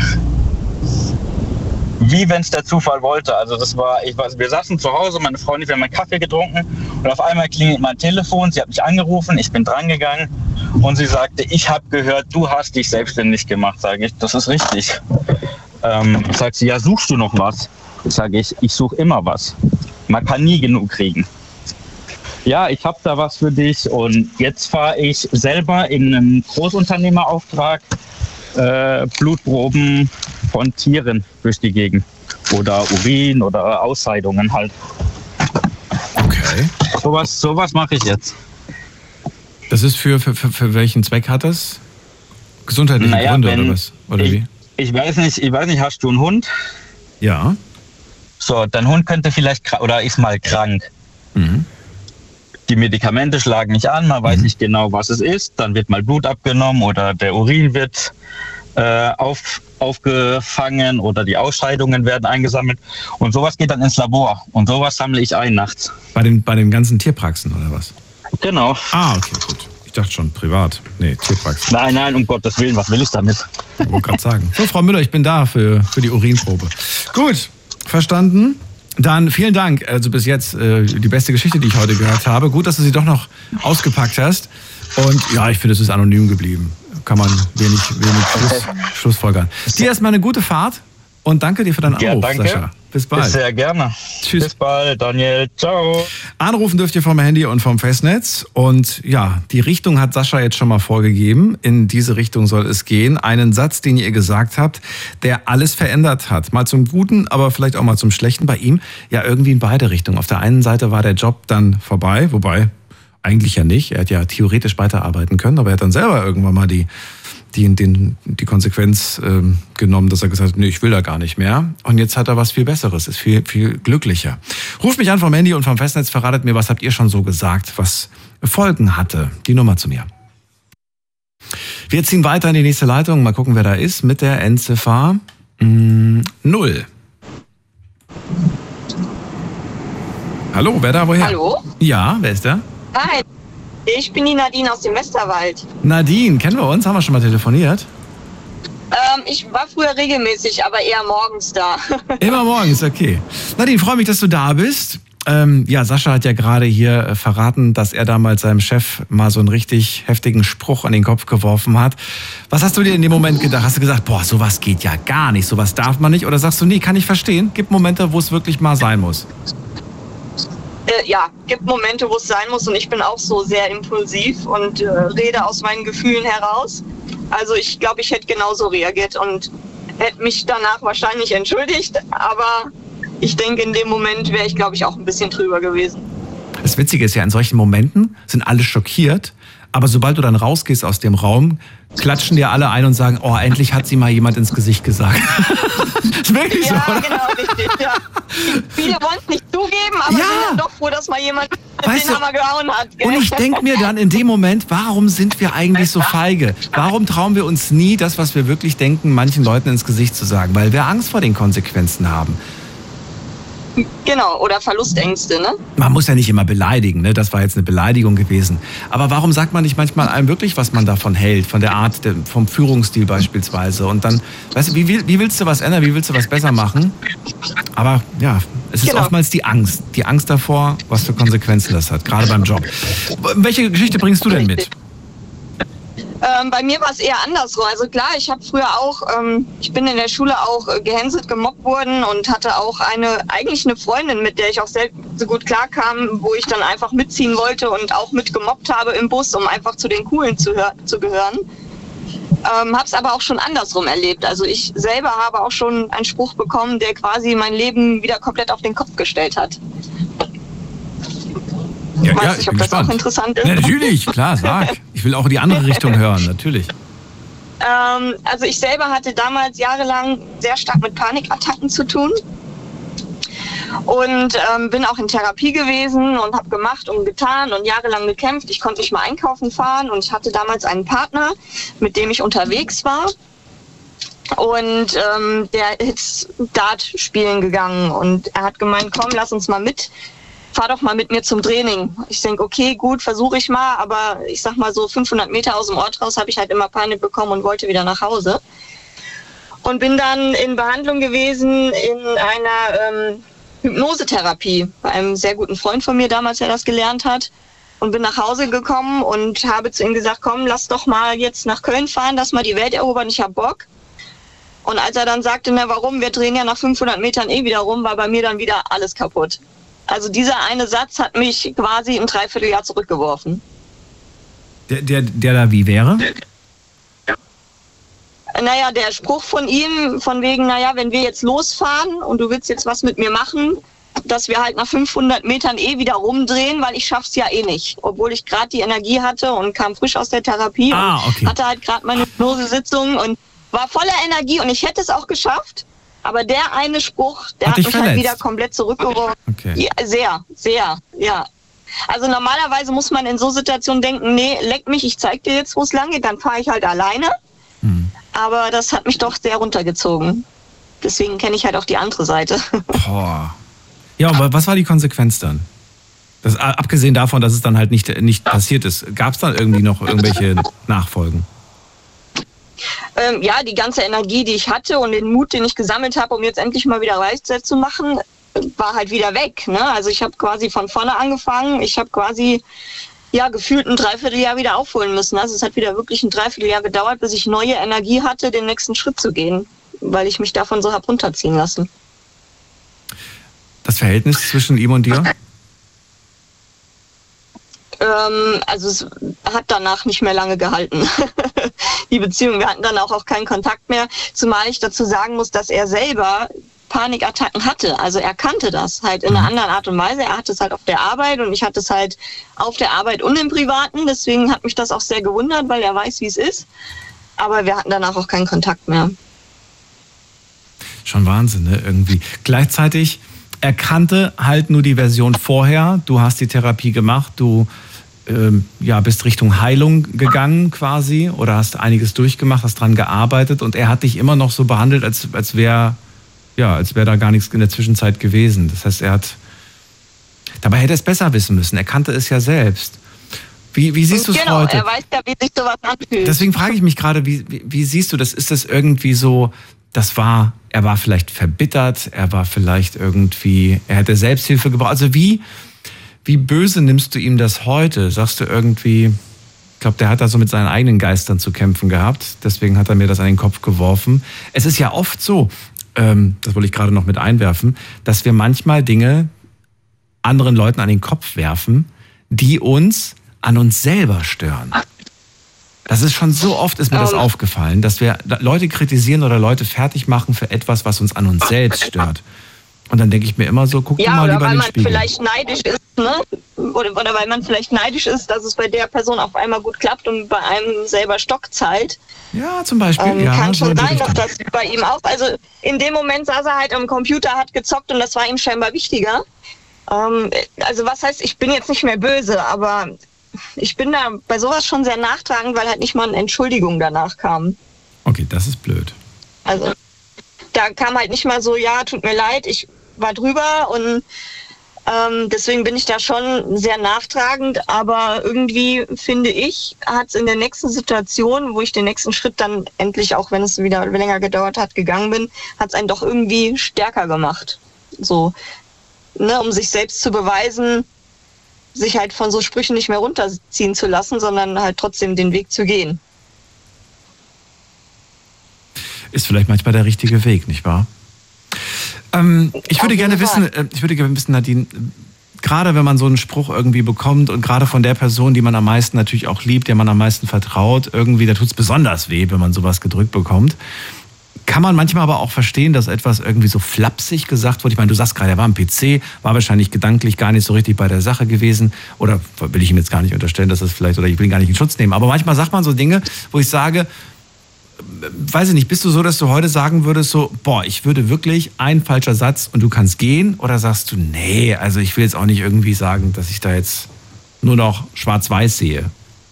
Wie wenn es der Zufall wollte. Also das war, ich war, wir saßen zu Hause, meine Frau und ich, wir haben einen Kaffee getrunken und auf einmal klingelt mein Telefon, sie hat mich angerufen, ich bin drangegangen und sie sagte, ich habe gehört, du hast dich selbstständig gemacht. Sage ich, das ist richtig. Ähm, sagt sie, ja, suchst du noch was? Sage ich, ich suche immer was. Man kann nie genug kriegen. Ja, ich habe da was für dich und jetzt fahre ich selber in einem Großunternehmerauftrag äh, Blutproben von Tieren durch die Gegend oder Urin oder Ausscheidungen halt. Okay. Sowas, sowas mache ich jetzt. Das ist für, für, für, für welchen Zweck hat das? Gesundheitliche Naja, Gründe wenn oder was? Oder ich, wie? ich weiß nicht, ich weiß nicht, hast du einen Hund? Ja. So, dein Hund könnte vielleicht kra- oder ist mal krank. Mhm. Die Medikamente schlagen nicht an, man weiß Mhm. nicht genau, was es ist. Dann wird mal Blut abgenommen oder der Urin wird äh, auf, aufgefangen oder die Ausscheidungen werden eingesammelt. Und sowas geht dann ins Labor. Und sowas sammle ich ein nachts. Bei den, bei den ganzen Tierpraxen oder was? Genau. Ah, okay, gut. Ich dachte schon privat. Nee, Tierpraxen. Nein, nein, um Gottes Willen, was will ich damit? Ich wollte gerade sagen. So, Frau Müller, ich bin da für, für die Urinprobe. Gut, verstanden. Dann vielen Dank. Also bis jetzt äh, die beste Geschichte, die ich heute gehört habe. Gut, dass du sie doch noch ausgepackt hast. Und ja, ich finde, es ist anonym geblieben. Kann man wenig, wenig Schluss, Schlussfolgern. Dir erstmal eine gute Fahrt und danke dir für deinen Ja, Anruf, danke. Sascha. Bis bald. Sehr gerne. Tschüss. Bis bald, Daniel. Ciao. Anrufen dürft ihr vom Handy und vom Festnetz. Und ja, die Richtung hat Sascha jetzt schon mal vorgegeben. In diese Richtung soll es gehen. Einen Satz, den ihr gesagt habt, der alles verändert hat. Mal zum Guten, aber vielleicht auch mal zum Schlechten. Bei ihm ja irgendwie in beide Richtungen. Auf der einen Seite war der Job dann vorbei, wobei eigentlich ja nicht. Er hat ja theoretisch weiterarbeiten können, aber er hat dann selber irgendwann mal die die, den, die Konsequenz ähm, genommen, dass er gesagt hat, nee, ich will da gar nicht mehr. Und jetzt hat er was viel Besseres, ist viel, viel glücklicher. Ruft mich an vom Handy und vom Festnetz, verratet mir, was habt ihr schon so gesagt, was Folgen hatte. Die Nummer zu mir. Wir ziehen weiter in die nächste Leitung, mal gucken, wer da ist, mit der Endziffer mh, null. Hallo, wer da, woher? Hallo? Ja, wer ist da? Hi, ich bin die Nadine aus dem Westerwald. Nadine, kennen wir uns? Haben wir schon mal telefoniert? Ähm, ich war früher regelmäßig, aber eher morgens da. Immer morgens, okay. Nadine, freue mich, dass du da bist. Ähm, ja, Sascha hat ja gerade hier äh, verraten, dass er damals seinem Chef mal so einen richtig heftigen Spruch an den Kopf geworfen hat. Was hast du dir in dem Moment gedacht? Hast du gesagt, boah, sowas geht ja gar nicht, sowas darf man nicht? Oder sagst du, nee, kann ich verstehen? Gibt Momente, wo es wirklich mal sein muss. Äh, ja, gibt Momente, wo es sein muss und ich bin auch so sehr impulsiv und äh, rede aus meinen Gefühlen heraus. Also ich glaube, ich hätte genauso reagiert und hätte mich danach wahrscheinlich entschuldigt, aber ich denke, in dem Moment wäre ich, glaube ich, auch ein bisschen drüber gewesen. Das Witzige ist ja, in solchen Momenten sind alle schockiert, aber sobald du dann rausgehst aus dem Raum, klatschen dir alle ein und sagen, oh, endlich hat sie mal jemand ins Gesicht gesagt. Ist wirklich ja, so, oder? genau, richtig. Ja. Viele wollen es nicht zugeben, aber Ja. sind dann doch froh, dass mal jemand Weißt den du, Hammer gehauen hat. Gell? Und ich denke mir dann in dem Moment, warum sind wir eigentlich so feige? Warum trauen wir uns nie, das, was wir wirklich denken, manchen Leuten ins Gesicht zu sagen? Weil wir Angst vor den Konsequenzen haben. Genau, oder Verlustängste, ne? Man muss ja nicht immer beleidigen, ne? Das war jetzt eine Beleidigung gewesen. Aber warum sagt man nicht manchmal einem wirklich, was man davon hält? Von der Art, der, vom Führungsstil beispielsweise. Und dann, weißt du, wie, wie willst du was ändern? Wie willst du was besser machen? Aber ja, es ist Genau. oftmals die Angst. Die Angst davor, was für Konsequenzen das hat, gerade beim Job. Welche Geschichte bringst du denn mit? Ähm, bei mir war es eher andersrum. Also klar, ich habe früher auch, ähm, ich bin in der Schule auch äh, gehänselt, gemobbt worden und hatte auch eine, eigentlich eine Freundin, mit der ich auch sehr so gut klarkam, wo ich dann einfach mitziehen wollte und auch mit gemobbt habe im Bus, um einfach zu den Coolen zu, hör- zu gehören. Ähm, habe es aber auch schon andersrum erlebt. Also ich selber habe auch schon einen Spruch bekommen, der quasi mein Leben wieder komplett auf den Kopf gestellt hat. Ja, Weiß ja, nicht, ich ob bin das gespannt. auch interessant ist. Ja, natürlich, klar, sag. Ich will auch die andere Richtung hören, natürlich. Ähm, also ich selber hatte damals jahrelang sehr stark mit Panikattacken zu tun und ähm, bin auch in Therapie gewesen und habe gemacht und getan und jahrelang gekämpft. Ich konnte nicht mal einkaufen fahren und ich hatte damals einen Partner, mit dem ich unterwegs war. Und ähm, der ist Dart spielen gegangen und er hat gemeint, komm, lass uns mal mit. Fahr doch mal mit mir zum Training. Ich denke, okay, gut, versuche ich mal, aber ich sag mal so fünfhundert Meter aus dem Ort raus habe ich halt immer Panik bekommen und wollte wieder nach Hause. Und bin dann in Behandlung gewesen in einer ähm, Hypnosetherapie bei einem sehr guten Freund von mir damals, der das gelernt hat. Und bin nach Hause gekommen und habe zu ihm gesagt, komm, lass doch mal jetzt nach Köln fahren, lass mal die Welt erobern, ich hab Bock. Und als er dann sagte, na warum, wir drehen ja nach fünfhundert Metern eh wieder rum, war bei mir dann wieder alles kaputt. Also dieser eine Satz hat mich quasi ein Dreivierteljahr zurückgeworfen. Der, der, der da wie wäre? Naja, der Spruch von ihm, von wegen, naja, wenn wir jetzt losfahren und du willst jetzt was mit mir machen, dass wir halt nach fünfhundert Metern eh wieder rumdrehen, weil ich schaff's ja eh nicht. Obwohl ich gerade die Energie hatte und kam frisch aus der Therapie Ah, okay. und hatte halt gerade meine Hypnosesitzung und war voller Energie und ich hätte es auch geschafft. Aber der eine Spruch, der Hat hat, dich mich verletzt? halt wieder komplett zurückgeworfen. Okay. Ja, sehr, sehr, ja. Also normalerweise muss man in so Situationen denken, nee, leck mich, ich zeig dir jetzt, wo es lang geht, dann fahre ich halt alleine. Hm. Aber das hat mich doch sehr runtergezogen. Deswegen kenne ich halt auch die andere Seite. Boah. Ja, aber was war die Konsequenz dann? Das, abgesehen davon, dass es dann halt nicht, nicht passiert ist, gab es dann irgendwie noch irgendwelche Nachfolgen? Ähm, ja, die ganze Energie, die ich hatte und den Mut, den ich gesammelt habe, um jetzt endlich mal wieder Reichszeit zu machen, war halt wieder weg. Ne? Also ich habe quasi von vorne angefangen. Ich habe quasi ja gefühlt ein Dreivierteljahr wieder aufholen müssen. Also es hat wieder wirklich ein Dreivierteljahr gedauert, bis ich neue Energie hatte, den nächsten Schritt zu gehen. weil ich mich davon so hab runterziehen lassen. Das Verhältnis zwischen ihm und dir? Ähm, also es hat danach nicht mehr lange gehalten. Die Beziehung, wir hatten dann auch, auch keinen Kontakt mehr, zumal ich dazu sagen muss, dass er selber Panikattacken hatte. Also er kannte das halt in einer anderen Art und Weise. Er hatte es halt auf der Arbeit und ich hatte es halt auf der Arbeit und im Privaten. Deswegen hat mich das auch sehr gewundert, weil er weiß, wie es ist. Aber wir hatten danach auch keinen Kontakt mehr. Schon Wahnsinn, ne? Irgendwie. Gleichzeitig, er kannte halt nur die Version vorher. Du hast die Therapie gemacht, du ähm, ja, bist Richtung Heilung gegangen quasi oder hast einiges durchgemacht, hast dran gearbeitet und er hat dich immer noch so behandelt, als, als wäre ja, als wäre da gar nichts in der Zwischenzeit gewesen. Das heißt, er hat, dabei hätte er es besser wissen müssen. Er kannte es ja selbst. Wie, wie siehst du es genau, heute? Genau, er weiß ja, wie sich sowas anfühlt. Deswegen frage ich mich gerade, wie, wie, wie siehst du das? Ist das irgendwie so, das war, er war vielleicht verbittert, er war vielleicht irgendwie, er hätte Selbsthilfe gebraucht. Also wie, wie böse nimmst du ihm das heute? Sagst du irgendwie, ich glaube, der hat da so mit seinen eigenen Geistern zu kämpfen gehabt. Deswegen hat er mir das an den Kopf geworfen. Es ist ja oft so, ähm, das wollte ich gerade noch mit einwerfen, dass wir manchmal Dinge anderen Leuten an den Kopf werfen, die uns an uns selber stören. Das ist schon so oft, ist mir das aufgefallen, dass wir Leute kritisieren oder Leute fertig machen für etwas, was uns an uns selbst stört. Und dann denke ich mir immer so, guck ja, dir mal lieber in den Spiegel. Ja, weil man vielleicht neidisch ist, ne? Oder, oder weil man vielleicht neidisch ist, dass es bei der Person auf einmal gut klappt und bei einem selber Stock zahlt. Ja, zum Beispiel. Ähm, ja, kann so schon sein, Richtung. dass das bei ihm auch, also in dem Moment saß er halt am Computer, hat gezockt und das war ihm scheinbar wichtiger. Ähm, also was heißt, ich bin jetzt nicht mehr böse, aber ich bin da bei sowas schon sehr nachtragend, weil halt nicht mal eine Entschuldigung danach kam. Okay, das ist blöd. Also da kam halt nicht mal so, ja, tut mir leid, ich war drüber und ähm, deswegen bin ich da schon sehr nachtragend, aber irgendwie finde ich, hat es in der nächsten Situation, wo ich den nächsten Schritt dann endlich, auch wenn es wieder länger gedauert hat, gegangen bin, hat es einen doch irgendwie stärker gemacht. So, ne, um sich selbst zu beweisen, sich halt von so Sprüchen nicht mehr runterziehen zu lassen, sondern halt trotzdem den Weg zu gehen. Ist vielleicht manchmal der richtige Weg, nicht wahr? Ähm, ich würde gerne wissen, äh, ich würde gerne wissen, Nadine, gerade wenn man so einen Spruch irgendwie bekommt und gerade von der Person, die man am meisten natürlich auch liebt, der man am meisten vertraut, irgendwie, da tut es besonders weh, wenn man sowas gedrückt bekommt. Kann man manchmal aber auch verstehen, dass etwas irgendwie so flapsig gesagt wurde? Ich meine, du sagst gerade, er war am P C, war wahrscheinlich gedanklich gar nicht so richtig bei der Sache gewesen. Oder will ich ihm jetzt gar nicht unterstellen, dass das vielleicht, oder ich will ihn gar nicht in Schutz nehmen. Aber manchmal sagt man so Dinge, wo ich sage, weiß ich nicht, bist du so, dass du heute sagen würdest, so, boah, ich würde wirklich, ein falscher Satz und du kannst gehen? Oder sagst du, nee, also ich will jetzt auch nicht irgendwie sagen, dass ich da jetzt nur noch schwarz-weiß sehe?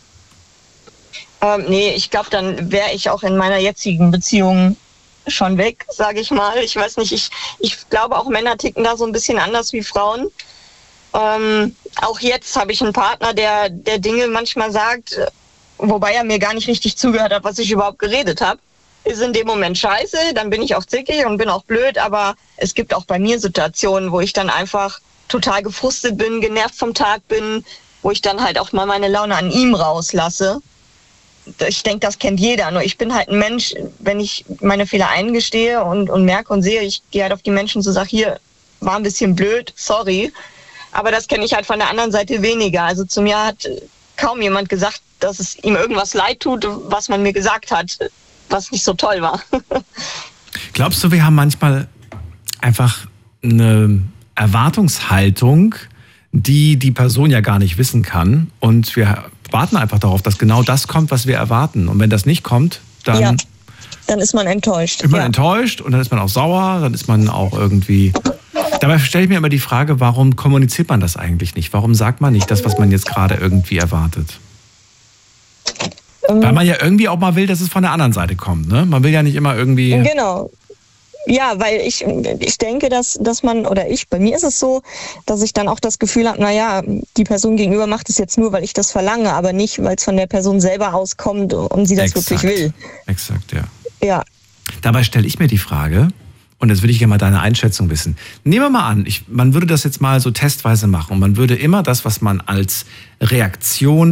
Ähm, nee, ich glaube, dann wäre ich auch in meiner jetzigen Beziehung schon weg, sage ich mal. Ich weiß nicht, ich, ich glaube auch Männer ticken da so ein bisschen anders wie Frauen. Ähm, auch jetzt habe ich einen Partner, der, der Dinge manchmal sagt, wobei er mir gar nicht richtig zugehört hat, was ich überhaupt geredet habe. Ist in dem Moment scheiße, dann bin ich auch zickig und bin auch blöd, aber es gibt auch bei mir Situationen, wo ich dann einfach total gefrustet bin, genervt vom Tag bin, wo ich dann halt auch mal meine Laune an ihm rauslasse. Ich denke, das kennt jeder, nur ich bin halt ein Mensch, wenn ich meine Fehler eingestehe und, und merke und sehe, ich gehe halt auf die Menschen zu, sage, hier, war ein bisschen blöd, sorry. Aber das kenne ich halt von der anderen Seite weniger. Also zu mir hat kaum jemand gesagt, dass es ihm irgendwas leid tut, was man mir gesagt hat, was nicht so toll war. Glaubst du, wir haben manchmal einfach eine Erwartungshaltung, die die Person ja gar nicht wissen kann und wir warten einfach darauf, dass genau das kommt, was wir erwarten. Und wenn das nicht kommt, dann, ja, dann ist man enttäuscht. Ist man ja. enttäuscht und dann ist man auch sauer, dann ist man auch irgendwie... Dabei stelle ich mir immer die Frage, warum kommuniziert man das eigentlich nicht? Warum sagt man nicht das, was man jetzt gerade irgendwie erwartet? Ähm, Weil man ja irgendwie auch mal will, dass es von der anderen Seite kommt, ne? Man will ja nicht immer irgendwie... Genau. Ja, weil ich, ich denke, dass, dass man, oder ich, bei mir ist es so, dass ich dann auch das Gefühl habe, naja, die Person gegenüber macht es jetzt nur, weil ich das verlange, aber nicht, weil es von der Person selber auskommt und sie das Exakt. wirklich will. Exakt, ja. Ja. Dabei stelle ich mir die Frage, und jetzt würde ich gerne mal deine Einschätzung wissen. Nehmen wir mal an, ich, man würde das jetzt mal so testweise machen und man würde immer das, was man als Reaktion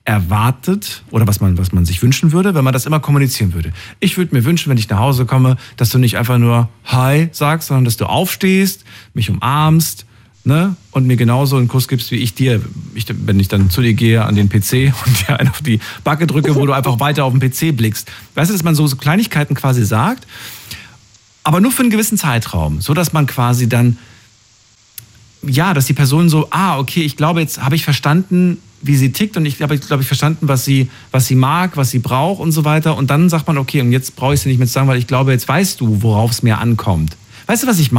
erwartet oder was man, was man sich wünschen würde, wenn man das immer kommunizieren würde. Ich würde mir wünschen, wenn ich nach Hause komme, dass du nicht einfach nur Hi sagst, sondern dass du aufstehst, mich umarmst, ne, und mir genauso einen Kuss gibst, wie ich dir, ich, wenn ich dann zu dir gehe an den P C und dir einen auf die Backe drücke, wo du einfach weiter auf den P C blickst. Weißt du, dass man so, so Kleinigkeiten quasi sagt, aber nur für einen gewissen Zeitraum, so dass man quasi dann, ja, dass die Person so, ah, okay, ich glaube, jetzt habe ich verstanden, wie sie tickt und ich habe, glaube ich, verstanden, was sie, was sie mag, was sie braucht und so weiter. Und dann sagt man, okay, und jetzt brauche ich sie nicht mehr zu sagen, weil ich glaube, jetzt weißt du, worauf es mir ankommt. Weißt du, was ich meine?